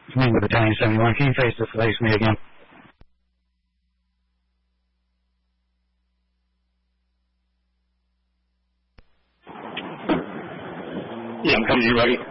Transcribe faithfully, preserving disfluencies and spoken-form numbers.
It's me with the Danny seventy-one. Can you face to face me again? Yeah, I'm coming to you, buddy.